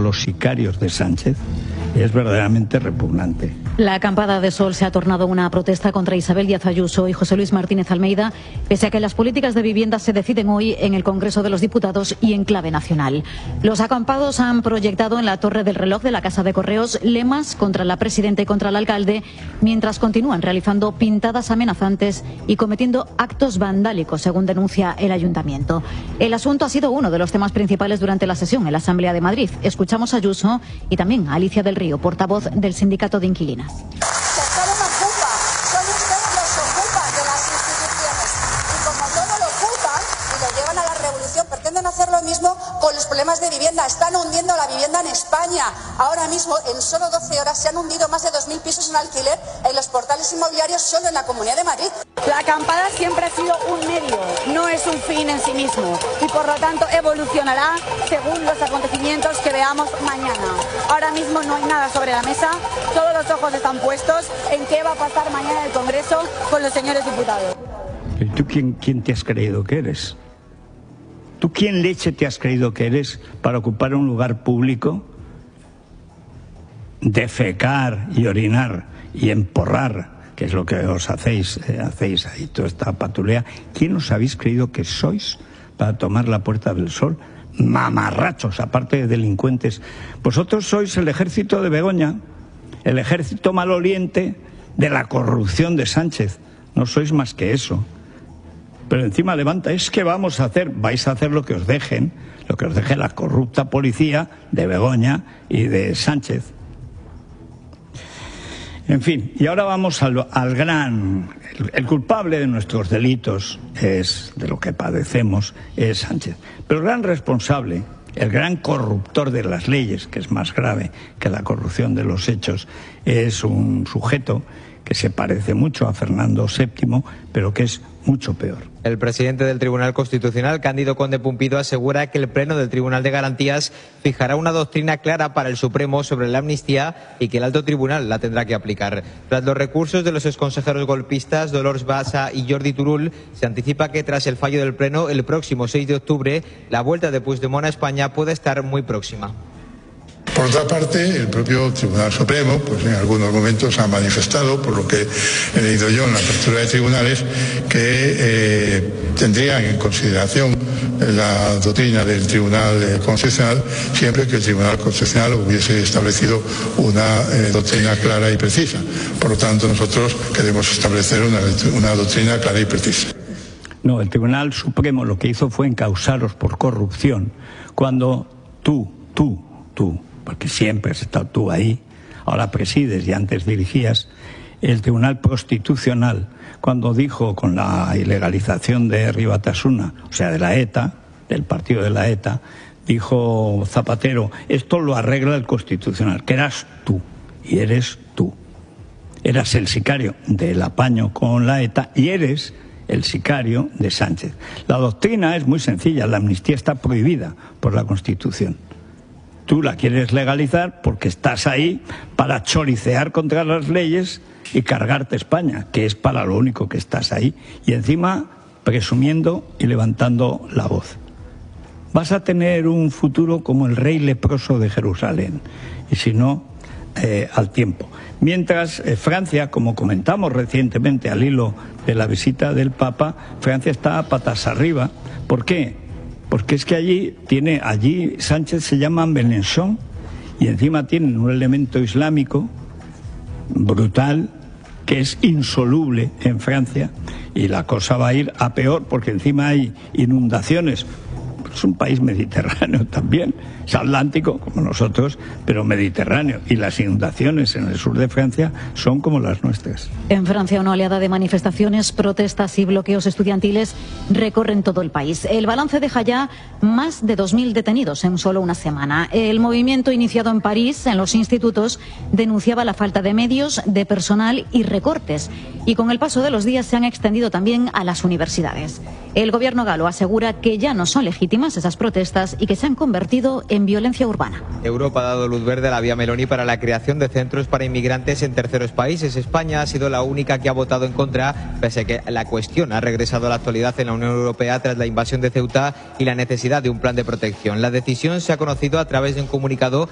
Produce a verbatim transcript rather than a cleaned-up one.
los sicarios de Sánchez es verdaderamente repugnante. La acampada de sol se ha tornado una protesta contra Isabel Díaz Ayuso y José Luis Martínez Almeida, pese a que las políticas de vivienda se deciden hoy en el Congreso de los Diputados y en clave nacional. Los acampados han proyectado en la Torre del Reloj de la Casa de Correos lemas contra la presidenta y contra el alcalde, mientras continúan realizando pintadas amenazantes y cometiendo actos vandálicos, según denuncia el Ayuntamiento. El asunto ha sido uno de los temas principales durante la sesión en la Asamblea de Madrid. Escuchamos a Ayuso y también a Alicia del Río, portavoz del Sindicato de Inquilinas. El Estado no ocupa, son ustedes los ocupas de las instituciones. Y como todo lo ocupan y lo llevan a la revolución, pretenden hacer lo mismo con los problemas de vivienda. Están hundiendo la vivienda en España. Ahora mismo, en solo doce horas, se han hundido más de dos mil pisos en alquiler en los portales inmobiliarios solo en la Comunidad de Madrid. La acampada siempre ha sido un medio, no es un fin en sí mismo, y por lo tanto evolucionará según los acontecimientos que veamos mañana. Ahora mismo no hay nada sobre la mesa, todos los ojos están puestos en qué va a pasar mañana en el Congreso con los señores diputados. ¿Y tú quién, quién te has creído que eres? ¿Tú quién leche te has creído que eres para ocupar un lugar público, defecar y orinar y emporrar, que es lo que os hacéis, eh, hacéis ahí toda esta patulea? ¿Quién os habéis creído que sois para tomar la Puerta del Sol? Mamarrachos, aparte de delincuentes. Vosotros sois el ejército de Begoña, el ejército maloliente de la corrupción de Sánchez. No sois más que eso. Pero encima levanta, es que vamos a hacer, vais a hacer lo que os dejen, lo que os deje la corrupta policía de Begoña y de Sánchez. En fin, y ahora vamos al, al gran... El, el culpable de nuestros delitos, es de lo que padecemos, es Sánchez. Pero el gran responsable, el gran corruptor de las leyes, que es más grave que la corrupción de los hechos, es un sujeto que se parece mucho a Fernando séptimo, pero que es mucho peor. El presidente del Tribunal Constitucional, Cándido Conde Pumpido, asegura que el Pleno del Tribunal de Garantías fijará una doctrina clara para el Supremo sobre la amnistía y que el Alto Tribunal la tendrá que aplicar. Tras los recursos de los exconsejeros golpistas Dolors Bassa y Jordi Turull, se anticipa que tras el fallo del Pleno, el próximo seis de octubre, la vuelta de Puigdemont a España puede estar muy próxima. Por otra parte, el propio Tribunal Supremo, pues en algunos momentos ha manifestado, por lo que he leído yo en la apertura de tribunales, que eh, tendrían en consideración la doctrina del Tribunal Constitucional siempre que el Tribunal Constitucional hubiese establecido una eh, doctrina clara y precisa. Por lo tanto, nosotros queremos establecer una, una doctrina clara y precisa. No, el Tribunal Supremo lo que hizo fue encausaros por corrupción cuando tú, tú, tú, porque siempre has estado tú ahí, ahora presides y antes dirigías, el Tribunal Constitucional, cuando dijo con la ilegalización de Herri Batasuna, o sea, de la ETA, del partido de la ETA, dijo Zapatero, esto lo arregla el Constitucional, que eras tú, y eres tú. Eras el sicario del apaño con la ETA y eres el sicario de Sánchez. La doctrina es muy sencilla, la amnistía está prohibida por la Constitución. Tú la quieres legalizar porque estás ahí para choricear contra las leyes y cargarte España, que es para lo único que estás ahí. Y encima presumiendo y levantando la voz. Vas a tener un futuro como el rey leproso de Jerusalén. Y si no, eh, al tiempo. Mientras eh, Francia, como comentamos recientemente al hilo de la visita del Papa, Francia está a patas arriba. ¿Por qué? Porque es que allí tiene, allí Sánchez se llama Mélenchon y encima tienen un elemento islámico brutal que es insoluble en Francia y la cosa va a ir a peor porque encima hay inundaciones. Es un país mediterráneo también, es atlántico como nosotros, pero mediterráneo, y las inundaciones en el sur de Francia son como las nuestras. En Francia, una oleada de manifestaciones, protestas y bloqueos estudiantiles recorren todo el país. El balance deja ya más de dos mil detenidos en solo una semana. El movimiento iniciado en París, en los institutos, denunciaba la falta de medios, de personal y recortes. Y con el paso de los días se han extendido también a las universidades. El gobierno galo asegura que ya no son legítimas esas protestas y que se han convertido en violencia urbana. Europa ha dado luz verde a la vía Meloni para la creación de centros para inmigrantes en terceros países. España ha sido la única que ha votado en contra, pese a que la cuestión ha regresado a la actualidad en la Unión Europea tras la invasión de Ceuta y la necesidad de un plan de protección. La decisión se ha conocido a través de un comunicado